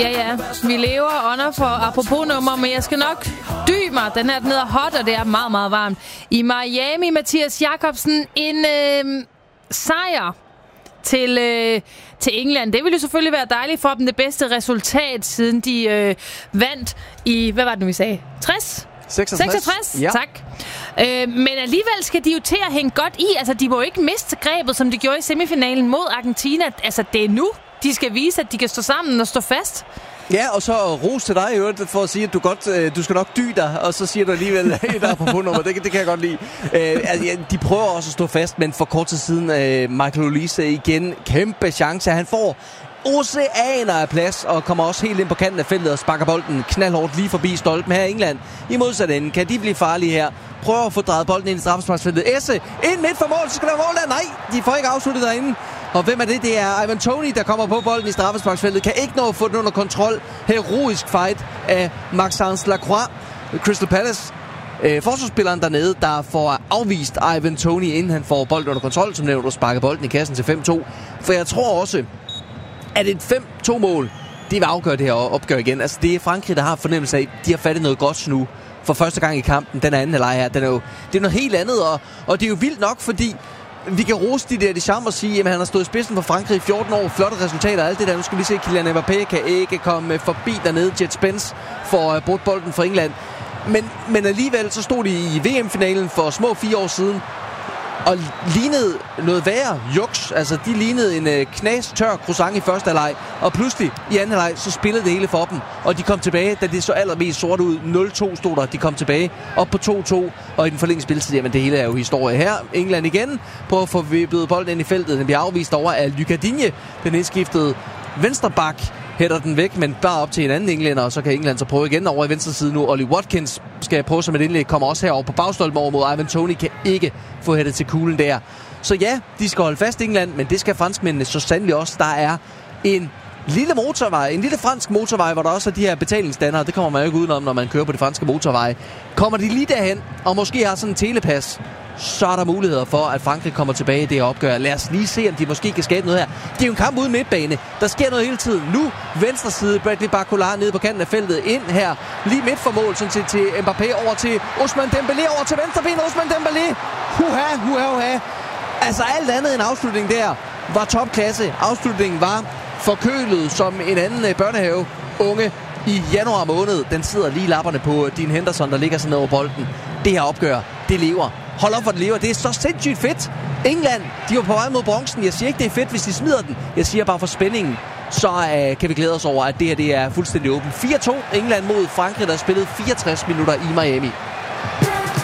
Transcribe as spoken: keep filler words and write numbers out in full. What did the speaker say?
Ja, ja. Vi lever under for apropos nummer, men jeg skal nok dy mig. Den her, den hedder Hot, og det er meget, meget varmt. I Miami, Mathias Jakobsen, en øh, sejr til, øh, til England. Det ville jo selvfølgelig være dejligt for dem. Det bedste resultat, siden de øh, vandt i, hvad var det nu, vi sagde? tres? seksogtres. seksogtres, ja. Tak. Øh, men alligevel skal de jo til at hænge godt i. Altså, de må jo ikke miste grebet, som de gjorde i semifinalen mod Argentina. Altså, det er nu, de skal vise, at de kan stå sammen og stå fast. Ja, og så ros til dig i øvrigt for at sige, at du, godt, øh, du skal nok dy dig, og så siger du alligevel et apropos nummer. Det, det kan jeg godt lide. Øh, altså, ja, de prøver også at stå fast, men for kort tid siden, øh, Michael Olise igen, kæmpe chance. Han får oceaner af plads, og kommer også helt ind på kanten af feltet og sparker bolden knaldhårdt lige forbi stolpen her i England. I modsat ende, kan de blive farlige her? Prøver at få drejet bolden ind i straffesparksfeltet. Esse, ind midt for mål, så skal der mål der. Nej, de får ikke afsluttet derinde. Og hvem er det? Det er Ivan Toney, der kommer på bolden i straffesparksfeltet. Kan ikke nå at få den under kontrol. Heroisk fight af Maxence Lacroix. Crystal Palace. Øh, forsvarsspilleren dernede, der får afvist Ivan Toney, inden han får bolden under kontrol, som nævnt, og sparker bolden i kassen til fem to. For jeg tror også, at et fem to mål, det vil afgøre det her opgør igen. Altså, det er Frankrig, der har fornemmelse af, at de har fattet noget godt nu. For første gang i kampen, den anden halvleg her, den er jo, det er noget helt andet, og, og det er jo vildt nok, fordi vi kan rose de der Deschamps og sige, at han har stået i spidsen for Frankrig i fjorten år, flotte resultater og alt det der. Nu skal vi se, Kylian Mbappé kan ikke komme forbi dernede. Jet Spence får uh, brudt bolden for England. Men, men alligevel så stod de i V M-finalen for små fire år siden, og lignede noget værre juks. Altså, de lignede en øh, knas tør croissant i første halvleg, og pludselig i anden halvleg, så spillede det hele for dem. Og de kom tilbage, da det så allermest sort ud. nul to stod der, de kom tilbage op på to to, og i den forlængende spilletid, jamen det hele er jo historie her. England igen på at få vippet bolden ind i feltet. Den bliver afvist over af Lucas Digne, den indskiftede venstreback. Hætter den væk, men bare op til en anden englænder, og så kan England så prøve igen over i venstre side nu. Ollie Watkins skal prøve som et indlæg, kommer også herover på bagstolpen over mod Ivan Toney, kan ikke få hættet til kuglen der. Så ja, de skal holde fast i England, men det skal franskmændene så sandelig også. Der er en lille motorvej, en lille fransk motorvej, hvor der også er de her betalingsstandere. Det kommer man jo ikke udenom, når man kører på de franske motorveje. Kommer de lige derhen, og måske har sådan en telepas, så er der muligheder for, at Frankrig kommer tilbage i det opgør. Lad os lige se, om de måske kan skabe noget her. Det er jo en kamp uden midtbane. Der sker noget hele tiden. Nu venstre side, Bradley Barcola nede på kanten af feltet. Ind her, lige midt for mål, sådan til, til Mbappé, over til Ousmane Dembélé, over til venstre ben, Ousmane Dembélé. Huha, huha, huha. Altså alt andet end afslutningen der var topklasse. Afslutningen var forkølet som en anden børnehave unge i januar måned. Den sidder lige i lapperne på Dean Henderson, der ligger sådan over bolden. Det her opgør, det lever. Hold op, hvor det lever. Det er så sindssygt fedt. England, de var på vej mod bronzen. Jeg siger ikke, det er fedt, hvis de smider den. Jeg siger bare for spændingen. Så øh, kan vi glæde os over, at det her det er fuldstændig åbent. fire to England mod Frankrig, der spillede fireogtres minutter i Miami.